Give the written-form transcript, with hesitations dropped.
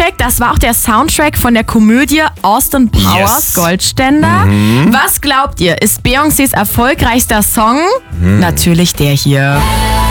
Soundcheck. Das war auch der Soundtrack von der Komödie Austin Powers Goldständer. Was glaubt ihr, ist Beyoncés erfolgreichster Song? Natürlich der hier.